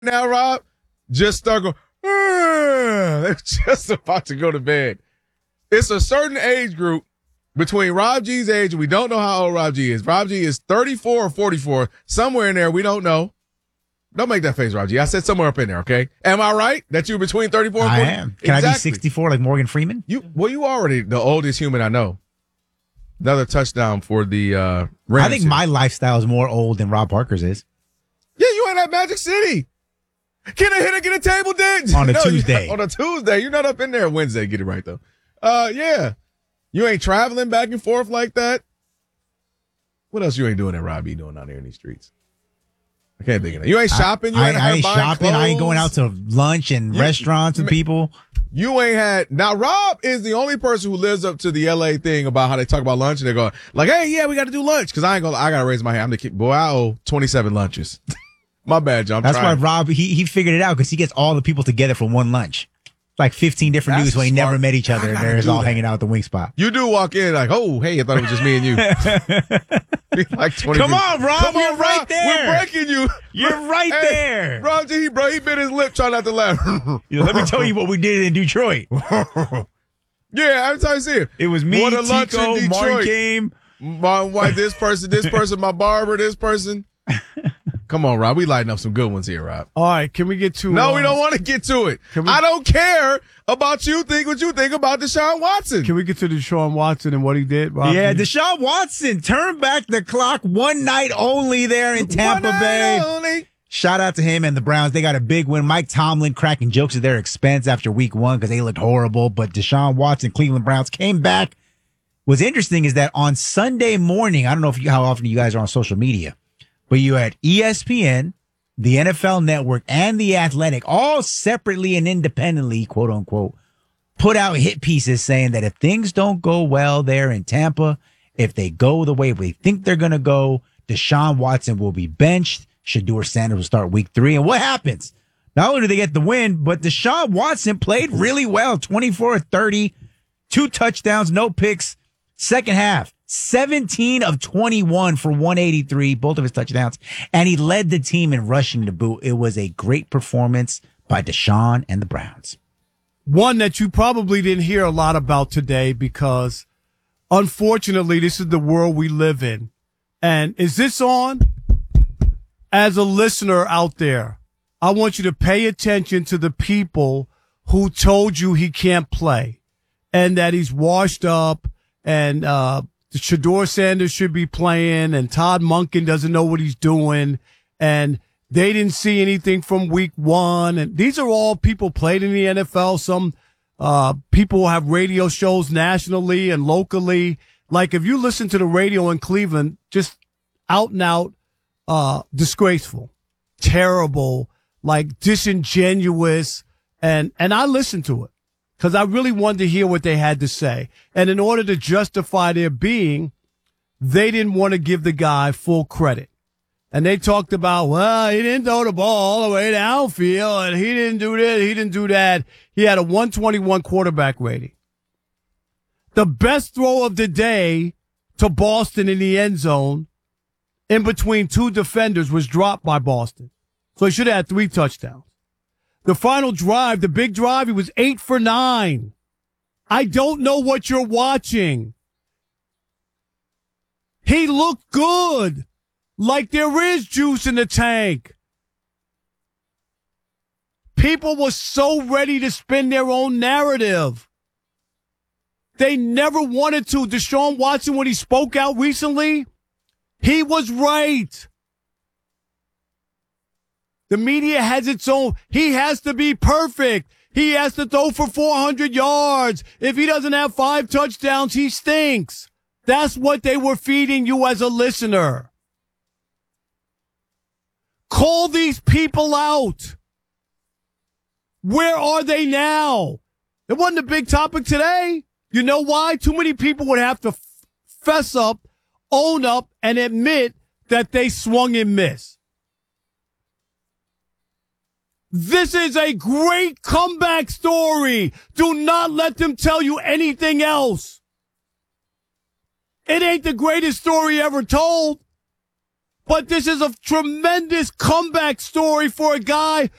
now, Rob, just start going, they're just about to go to bed. It's a certain age group between Rob G's age, and we don't know how old Rob G is. Rob G is 34 or 44, somewhere in there. We don't know. Don't make that face, Rob G. I said somewhere up in there, okay? Am I right that you're between 34 and 40? I am. Can I be 64 like Morgan Freeman? You already the oldest human I know. Another touchdown for the Rams. I think my lifestyle is more old than Rob Parker's is. Yeah, you ain't at Magic City. Can a hitter get a table dance? On a Tuesday. On a Tuesday. You're not up in there Wednesday. Get it right, though. Yeah. You ain't traveling back and forth like that. What else you ain't doing that Rob be doing out here in these streets? I can't think of that. You ain't shopping? I ain't shopping. Clothes? I ain't going out to lunch and restaurants with people. You ain't had. Now, Rob is the only person who lives up to the LA thing about how they talk about lunch and they go like, hey, yeah, we got to do lunch. Cause I got to raise my hand. I'm the kid. Boy, I owe 27 lunches. My bad, John. That's why Rob, he figured it out because he gets all the people together for one lunch. Like 15 different dudes who ain't never met each other and they're all hanging out at the wing spot. You do walk in like, oh, hey, I thought it was just me and you. Like 20 Come on, Rob. You're right there. We're breaking you. You're right there. Rob G, he bit his lip trying not to laugh. Let me tell you what we did in Detroit. Yeah, every time I see it. It was me, Tico, Martin came. My wife, this person, my barber, this person. Come on, Rob. We lighting up some good ones here, Rob. All right, can we get to No, we don't want to get to it. I don't care about you. Think what you think about Deshaun Watson. Can we get to Deshaun Watson and what he did, Rob? Yeah, Deshaun Watson turned back the clock one night only there in Tampa Bay. Only. Shout out to him and the Browns. They got a big win. Mike Tomlin cracking jokes at their expense after week one because they looked horrible. But Deshaun Watson, Cleveland Browns, came back. What's interesting is that on Sunday morning, I don't know how often you guys are on social media, but you had ESPN, the NFL Network, and The Athletic, all separately and independently, quote unquote, put out hit pieces saying that if things don't go well there in Tampa, if they go the way we think they're going to go, Deshaun Watson will be benched. Shedeur Sanders will start week 3. And what happens? Not only do they get the win, but Deshaun Watson played really well, 24-30, 2 touchdowns, no picks. Second half, 17 of 21 for 183, both of his touchdowns, and he led the team in rushing to boot. It was a great performance by Deshaun and the Browns. One that you probably didn't hear a lot about today because, unfortunately, this is the world we live in. And is this on? As a listener out there, I want you to pay attention to the people who told you he can't play and that he's washed up and Shedeur Sanders should be playing and Todd Monken doesn't know what he's doing and they didn't see anything from week 1. And these are all people played in the NFL. Some people have radio shows nationally and locally. Like if you listen to the radio in Cleveland, just out and out disgraceful, terrible, like disingenuous. And I listened to it because I really wanted to hear what they had to say. And in order to justify their being, they didn't want to give the guy full credit. And they talked about, well, he didn't throw the ball all the way downfield, and he didn't do this, he didn't do that. He had a 121 quarterback rating. The best throw of the day to Boston in the end zone in between 2 defenders was dropped by Boston. So he should have had 3 touchdowns. The final drive, the big drive, he was 8 for 9. I don't know what you're watching. He looked good, like there is juice in the tank. People were so ready to spin their own narrative. They never wanted to. Deshaun Watson, when he spoke out recently, he was right. The media has its own. He has to be perfect. He has to throw for 400 yards. If he doesn't have 5 touchdowns, he stinks. That's what they were feeding you as a listener. Call these people out. Where are they now? It wasn't a big topic today. You know why? Too many people would have to fess up, own up, and admit that they swung and missed. This is a great comeback story. Do not let them tell you anything else. It ain't the greatest story ever told, But this is a tremendous comeback story for a guy